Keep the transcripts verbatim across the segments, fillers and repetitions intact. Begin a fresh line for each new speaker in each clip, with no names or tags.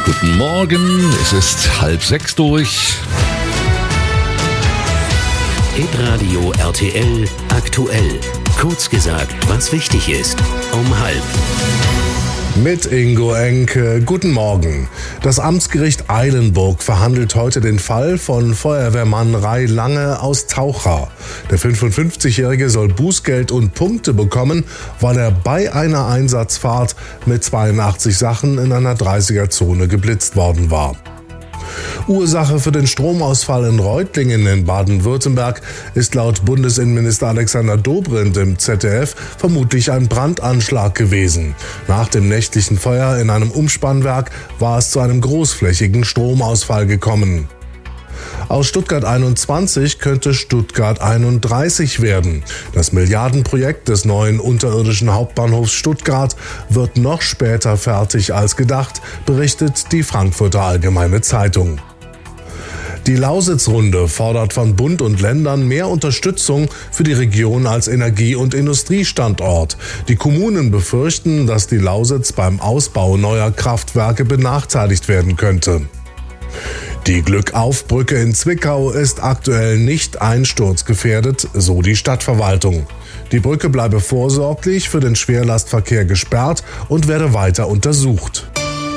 Guten Morgen, es ist halb sechs durch.
Hitradio R T L aktuell. Kurz gesagt, was wichtig ist. Um halb.
Mit Ingo Enke. Guten Morgen. Das Amtsgericht Eilenburg verhandelt heute den Fall von Feuerwehrmann Rai Lange aus Taucha. Der fünfundfünfzigjährige soll Bußgeld und Punkte bekommen, weil er bei einer Einsatzfahrt mit zweiundachtzig Sachen in einer dreißiger-Zone geblitzt worden war. Ursache für den Stromausfall in Reutlingen in Baden-Württemberg ist laut Bundesinnenminister Alexander Dobrindt im Z D F vermutlich ein Brandanschlag gewesen. Nach dem nächtlichen Feuer in einem Umspannwerk war es zu einem großflächigen Stromausfall gekommen. Aus Stuttgart einundzwanzig könnte Stuttgart einunddreißig werden. Das Milliardenprojekt des neuen unterirdischen Hauptbahnhofs Stuttgart wird noch später fertig als gedacht, berichtet die Frankfurter Allgemeine Zeitung. Die Lausitzrunde fordert von Bund und Ländern mehr Unterstützung für die Region als Energie- und Industriestandort. Die Kommunen befürchten, dass die Lausitz beim Ausbau neuer Kraftwerke benachteiligt werden könnte. Die Glückauf-Brücke in Zwickau ist aktuell nicht einsturzgefährdet, so die Stadtverwaltung. Die Brücke bleibe vorsorglich für den Schwerlastverkehr gesperrt und werde weiter untersucht.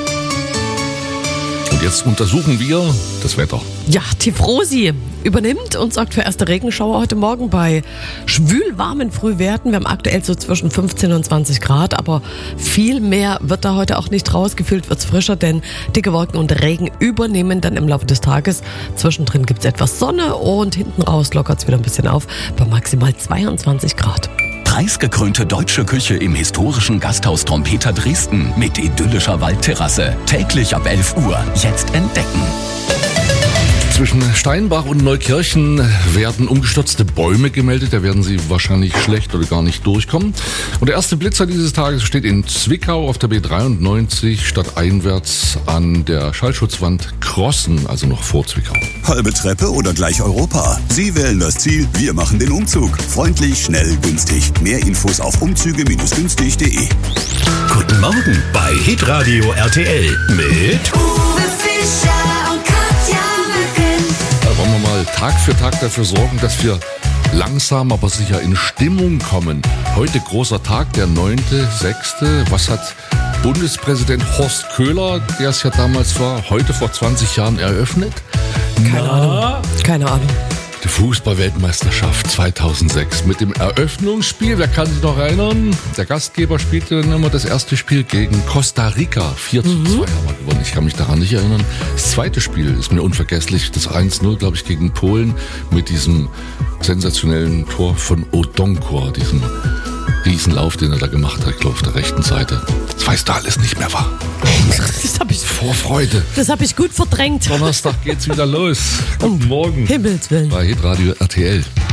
Und jetzt untersuchen wir das Wetter.
Ja, Tiefrosi übernimmt und sorgt für erste Regenschauer heute Morgen bei schwülwarmen Frühwerten. Wir haben aktuell so zwischen fünfzehn und zwanzig Grad, aber viel mehr wird da heute auch nicht raus. Gefühlt wird es frischer, denn dicke Wolken und Regen übernehmen dann im Laufe des Tages. Zwischendrin gibt es etwas Sonne und hinten raus lockert es wieder ein bisschen auf bei maximal zweiundzwanzig Grad.
Preisgekrönte deutsche Küche im historischen Gasthaus Trompeter Dresden mit idyllischer Waldterrasse. Täglich ab elf Uhr. Jetzt entdecken.
Zwischen Steinbach und Neukirchen werden umgestürzte Bäume gemeldet. Da werden sie wahrscheinlich schlecht oder gar nicht durchkommen. Und der erste Blitzer dieses Tages steht in Zwickau auf der B dreiundneunzig stadteinwärts an der Schallschutzwand Krossen, also noch vor Zwickau.
Halbe Treppe oder gleich Europa? Sie wählen das Ziel, wir machen den Umzug. Freundlich, schnell, günstig. Mehr Infos auf umzüge Bindestrich günstig Punkt de.
Guten Morgen bei Hitradio R T L mit
Uwe Fischer und Katja Mücken.
Da wollen wir mal Tag für Tag dafür sorgen, dass wir langsam, aber sicher in Stimmung kommen. Heute großer Tag, der neunte sechste Was hat Bundespräsident Horst Köhler, der es ja damals war, heute vor zwanzig Jahren eröffnet?
Keine
Na,
Ahnung. Keine Ahnung.
Die Fußball-Weltmeisterschaft zweitausendsechs mit dem Eröffnungsspiel. Wer kann sich noch erinnern? Der Gastgeber spielte dann immer das erste Spiel gegen Costa Rica. vier zu zwei haben wir gewonnen. Ich kann mich daran nicht erinnern. Das zweite Spiel ist mir unvergesslich. Das eins null, glaube ich, gegen Polen mit diesem sensationellen Tor von Odonkor, diesem Riesenlauf, den er da gemacht hat, ich glaube, auf der rechten Seite. Das weißt du alles nicht mehr, wa?
Das habe ich,
Vorfreude.
das hab ich gut verdrängt.
Donnerstag geht's wieder los. Guten Morgen.
Himmels Willen.
Bei Hitradio R T L.